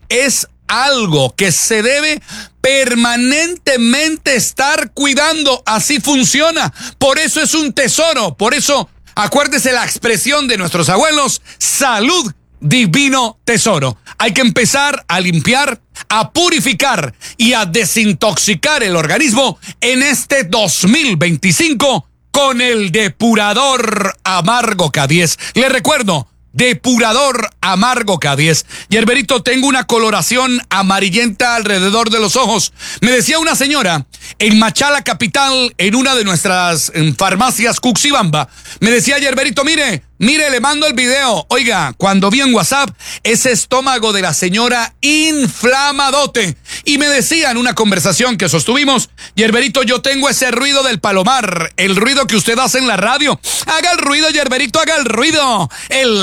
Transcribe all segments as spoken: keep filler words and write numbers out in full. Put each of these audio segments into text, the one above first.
es algo que se debe permanentemente estar cuidando. Así funciona. Por eso es un tesoro. Por eso, acuérdese la expresión de nuestros abuelos: salud, divino tesoro. Hay que empezar a limpiar, a purificar y a desintoxicar el organismo en este dos mil veinticinco con el depurador amargo K diez. Le recuerdo, depurador amargo K diez. Yerberito, tengo una coloración amarillenta alrededor de los ojos. Me decía una señora en Machala Capital, en una de nuestras en farmacias Cuxibamba, me decía: Yerberito, mire, mire, le mando el video. Oiga, cuando vi en WhatsApp ese estómago de la señora inflamadote, y me decía en una conversación que sostuvimos: Yerberito, yo tengo ese ruido del palomar, el ruido que usted hace en la radio. Haga el ruido, Yerberito, haga el ruido. El...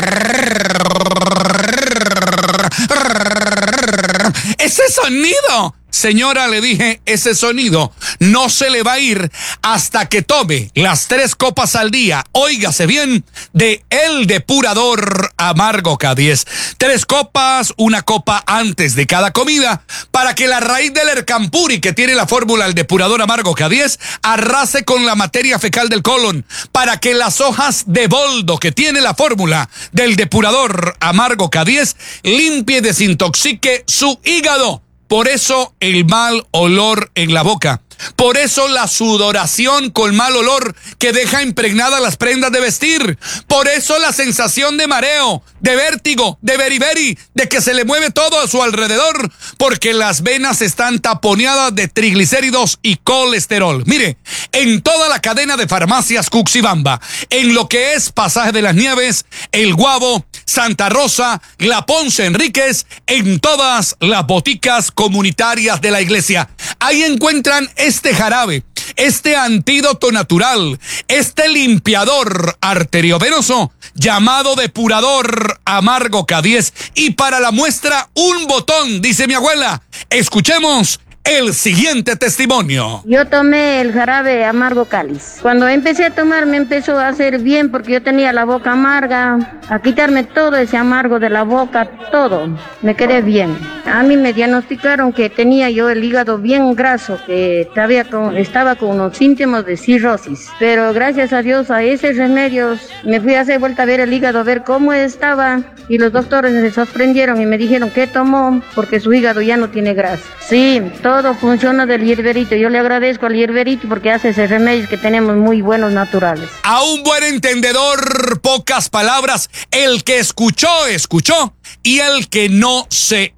ese sonido. Señora, le dije, ese sonido no se le va a ir hasta que tome las tres copas al día, óigase bien, de el depurador amargo K diez. Tres copas, una copa antes de cada comida, para que la raíz del ercampuri que tiene la fórmula del depurador amargo K diez arrase con la materia fecal del colon, para que las hojas de boldo que tiene la fórmula del depurador amargo K diez limpie y desintoxique su hígado. Por eso el mal olor en la boca. Por eso la sudoración con mal olor que deja impregnadas las prendas de vestir. Por eso la sensación de mareo, de vértigo, de beriberi, de que se le mueve todo a su alrededor, porque las venas están taponeadas de triglicéridos y colesterol. Mire, en toda la cadena de farmacias Cuxibamba, en lo que es Pasaje de las Nieves, El Guabo, Santa Rosa, La Ponce Enríquez, en todas las boticas comunitarias de la iglesia. Ahí encuentran este jarabe, este antídoto natural, este limpiador arteriovenoso llamado depurador amargo K diez. Y para la muestra, un botón, dice mi abuela. Escuchemos el siguiente testimonio. Yo tomé el jarabe amargo cáliz. Cuando empecé a tomar me empezó a hacer bien, porque yo tenía la boca amarga, a quitarme todo ese amargo de la boca, todo. Me quedé bien. A mí me diagnosticaron que tenía yo el hígado bien graso, que todavía con, estaba con unos síntomas de cirrosis. Pero gracias a Dios, a esos remedios, me fui a hacer vuelta a ver el hígado, a ver cómo estaba, y los doctores se sorprendieron y me dijeron: ¿qué tomó? Porque su hígado ya no tiene grasa. Sí, todo Todo funciona del hierberito. Yo le agradezco al hierberito porque hace esos remedios que tenemos muy buenos, naturales. A un buen entendedor, pocas palabras. El que escuchó, escuchó. Y el que no se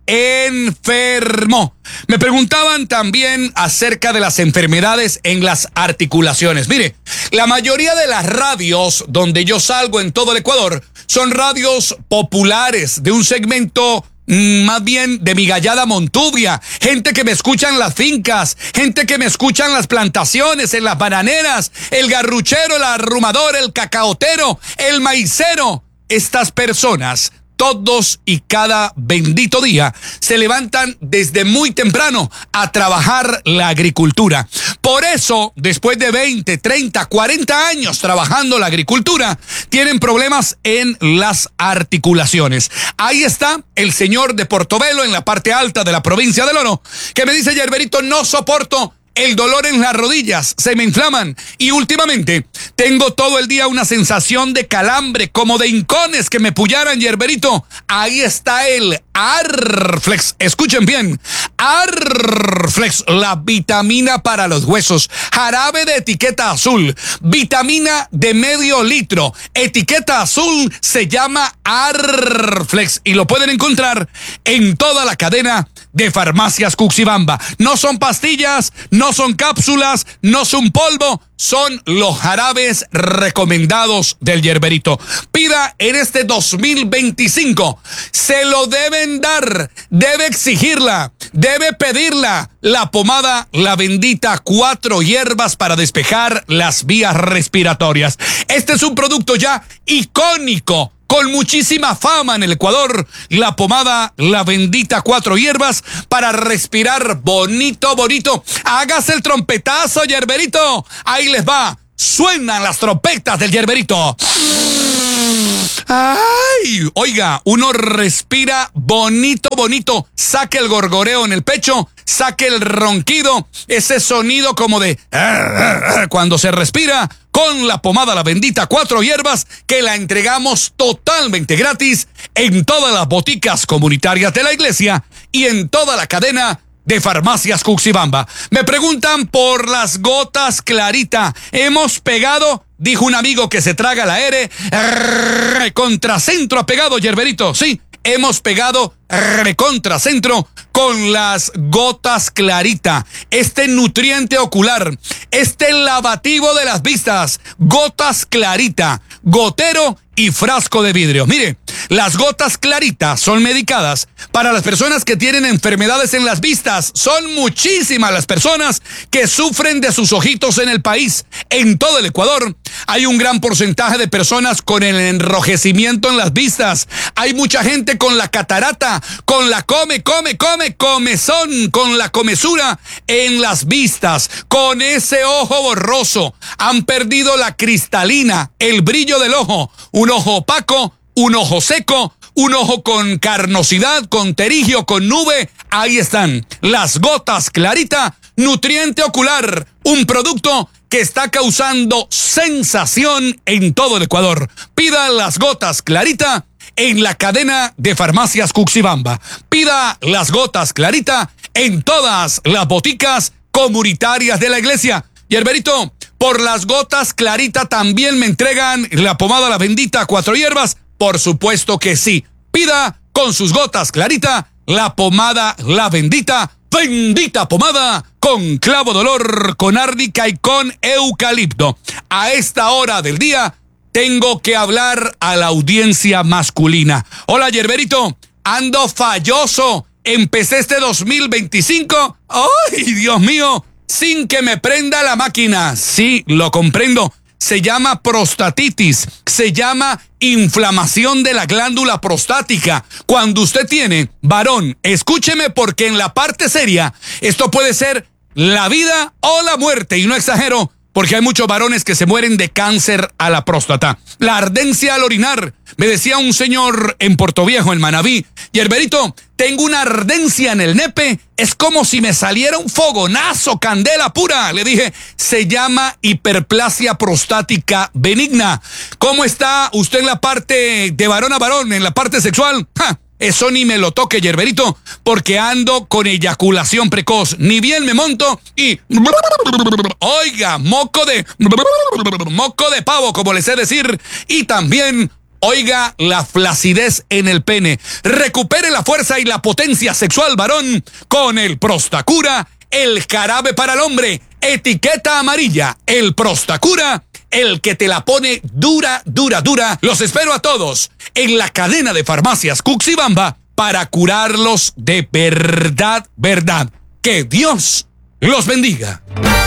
enfermó. Me preguntaban también acerca de las enfermedades en las articulaciones. Mire, la mayoría de las radios donde yo salgo en todo el Ecuador son radios populares de un segmento más bien de mi gallada Montubia, gente que me escucha en las fincas, gente que me escucha en las plantaciones, en las bananeras, el garruchero, el arrumador, el cacaotero, el maicero. Estas personas, todos y cada bendito día, se levantan desde muy temprano a trabajar la agricultura. Por eso, después de veinte, treinta, cuarenta años trabajando la agricultura, tienen problemas en las articulaciones. Ahí está el señor de Portobelo, en la parte alta de la provincia del Oro, que me dice: Yerberito, no soporto el dolor en las rodillas, se me inflaman, y últimamente tengo todo el día una sensación de calambre, como de hincones que me pullaran, Yerberito. Ahí está el Arflex, escuchen bien, Arflex, la vitamina para los huesos, jarabe de etiqueta azul, vitamina de medio litro, etiqueta azul, se llama Arflex, y lo pueden encontrar en toda la cadena de farmacias Cuxibamba. No son pastillas, no son cápsulas, no son polvo, son los jarabes recomendados del Yerberito. Pida en este dos mil veinticinco, se lo deben dar, debe exigirla, debe pedirla, la pomada La Bendita, cuatro hierbas para despejar las vías respiratorias. Este es un producto ya icónico, con muchísima fama en el Ecuador, la pomada La Bendita, cuatro hierbas para respirar bonito, bonito. Hágase el trompetazo, Yerberito. Ahí les va. Suenan las trompetas del Yerberito. ¡Ay! Oiga, uno respira bonito, bonito. Saque el gorgoreo en el pecho, saque el ronquido, ese sonido como de cuando se respira con la pomada La Bendita Cuatro Hierbas, que la entregamos totalmente gratis en todas las boticas comunitarias de la iglesia y en toda la cadena de farmacias Cuxibamba. Me preguntan por las gotas Clarita. Hemos pegado, dijo un amigo que se traga la R, contracentro ha pegado, Yerberito. Sí, hemos pegado recontracentro con las gotas Clarita. Este nutriente ocular, este lavativo de las vistas, gotas Clarita, gotero y frasco de vidrio. Mire, las gotas Clarita son medicadas para las personas que tienen enfermedades en las vistas. Son muchísimas las personas que sufren de sus ojitos en el país. En todo el Ecuador hay un gran porcentaje de personas con el enrojecimiento en las vistas. Hay mucha gente con la catarata, con la come, come, come, comezón, con la comezura en las vistas, con ese ojo borroso. Han perdido la cristalina, el brillo del ojo, un ojo opaco, un ojo seco, un ojo con carnosidad, con terigio, con nube. Ahí están las gotas Clarita, nutriente ocular, un producto que está causando sensación en todo el Ecuador. Pida las gotas Clarita en la cadena de farmacias Cuxibamba. Pida las gotas Clarita en todas las boticas comunitarias de la iglesia. Y Herberito, por las gotas Clarita también me entregan la pomada La Bendita Cuatro Hierbas. Por supuesto que sí. Pida con sus gotas Clarita la pomada La Bendita. Bendita pomada con clavo de olor, con árnica y con eucalipto. A esta hora del día tengo que hablar a la audiencia masculina. Hola, Yerberito, ando falloso. Empecé este dos mil veinticinco. ¡Ay, Dios mío! Sin que me prenda la máquina. Sí, lo comprendo. Se llama prostatitis, se llama inflamación de la glándula prostática. Cuando usted tiene, varón, escúcheme porque en la parte seria, esto puede ser la vida o la muerte, y no exagero, porque hay muchos varones que se mueren de cáncer a la próstata. La ardencia al orinar, me decía un señor en Portoviejo, en Manabí, y Herberito, tengo una ardencia en el nepe, es como si me saliera un fogonazo, candela pura. Le dije, se llama hiperplasia prostática benigna. ¿Cómo está usted en la parte de varón a varón, en la parte sexual? ¡Ja! Eso ni me lo toque, Yerberito, porque ando con eyaculación precoz. Ni bien me monto y... Oiga, moco de... Moco de pavo, como les sé decir. Y también... Oiga, la flacidez en el pene. Recupere la fuerza y la potencia sexual, varón, con el Prostacura, el jarabe para el hombre. Etiqueta amarilla, el Prostacura, el que te la pone dura, dura, dura. Los espero a todos en la cadena de farmacias Cuxibamba para curarlos de verdad, verdad. Que Dios los bendiga.